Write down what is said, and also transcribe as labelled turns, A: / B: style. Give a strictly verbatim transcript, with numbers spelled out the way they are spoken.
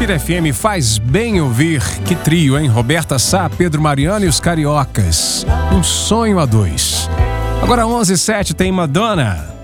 A: Inspira F M faz bem ouvir. Que trio, hein? Roberta Sá, Pedro Mariano e os Cariocas. Um sonho a dois. Agora onze e sete tem Madonna.